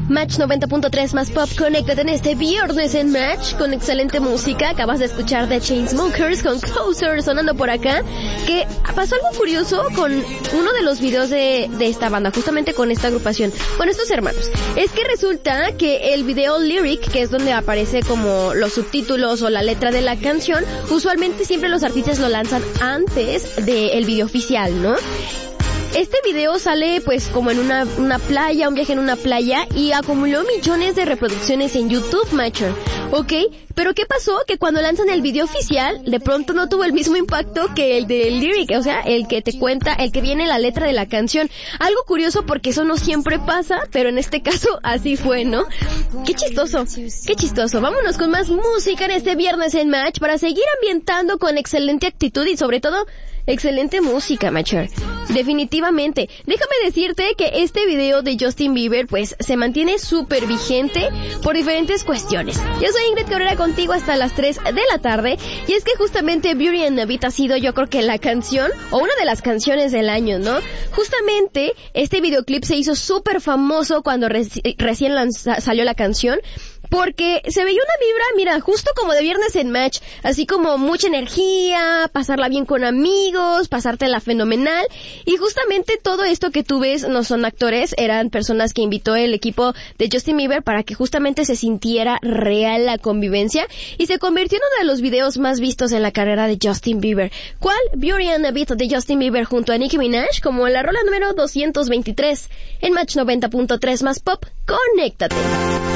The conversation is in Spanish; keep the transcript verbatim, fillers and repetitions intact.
Match noventa punto tres más pop, conéctate en este viernes en Match con excelente música. Acabas de escuchar The Chainsmokers con Closer sonando por acá. Que pasó algo curioso con uno de los videos de, de esta banda, justamente con esta agrupación, con estos hermanos. Es que resulta que el video lyric, que es donde aparece como los subtítulos o la letra de la canción, usualmente siempre los artistas lo lanzan antes del video oficial, ¿no? Este video sale pues como en una, una playa, un viaje en una playa, y acumuló millones de reproducciones en YouTube, Matcher, ¿ok? Pero ¿qué pasó? Que cuando lanzan el video oficial, de pronto no tuvo el mismo impacto que el del lyric, o sea, el que te cuenta, el que viene la letra de la canción. Algo curioso porque eso no siempre pasa, pero en este caso así fue, ¿no? Qué chistoso, qué chistoso. Vámonos con más música en este viernes en Match para seguir ambientando con excelente actitud y sobre todo excelente música, Matcher. Definitivamente. Déjame decirte que este video de Justin Bieber pues se mantiene súper vigente por diferentes cuestiones. Yo soy Ingrid Cabrera contigo hasta las tres de la tarde, y es que justamente Beauty and the Beat ha sido, yo creo que la canción o una de las canciones del año, ¿no? Justamente este videoclip se hizo súper famoso cuando reci- recién lanza- salió la canción, porque se veía una vibra, mira, justo como de viernes en Match, así como mucha energía, pasarla bien con amigos, pasártela fenomenal, y justamente todo esto que tú ves no son actores, eran personas que invitó el equipo de Justin Bieber para que justamente se sintiera real la convivencia, y se convirtió en uno de los videos más vistos en la carrera de Justin Bieber. ¿Cuál? Beauty and the Beat de Justin Bieber junto a Nicki Minaj, como la rola número doscientos veintitrés en Match noventa punto tres más pop, conéctate.